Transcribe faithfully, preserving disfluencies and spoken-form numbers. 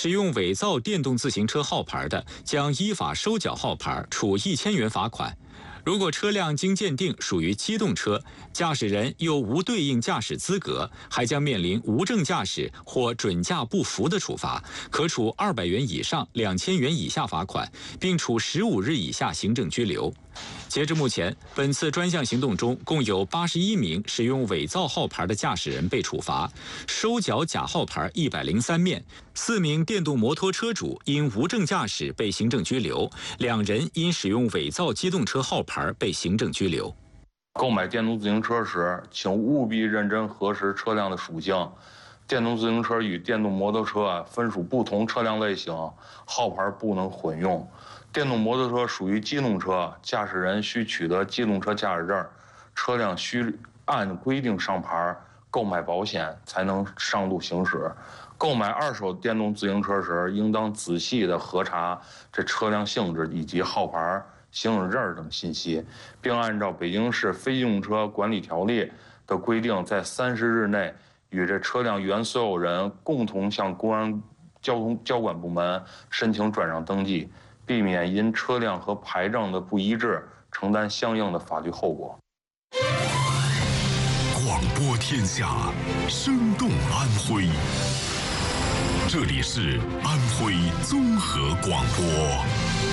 使用伪造电动自行车号牌的，将依法收缴号牌，处一千元罚款。如果车辆经鉴定属于机动车，驾驶人又无对应驾驶资格，还将面临无证驾驶或准驾不符的处罚，可处二百元以上两千元以下罚款，并处十五日以下行政拘留。截至目前，本次专项行动中，共有八十一名使用伪造号牌的驾驶人被处罚，收缴假号牌一百零三面，四名电动摩托车主因无证驾驶被行政拘留，两人因使用伪造机动车号牌被行政拘留。 购买电动自行车时，请务必认真核实车辆的属性。电动自行车与电动摩托车分属不同车辆类型，号牌不能混用。电动摩托车属于机动车，驾驶人需取得机动车驾驶证，车辆需按规定上牌，购买保险才能上路行驶。购买二手电动自行车时，应当仔细地核查这车辆性质以及号牌、行驶证等信息，并按照北京市非机动车管理条例的规定，在三十日内与这车辆原所有人共同向公安交通交管部门申请转让登记，避免因车辆和牌证的不一致承担相应的法律后果。 广播天下，生动安徽。这里是安徽综合广播。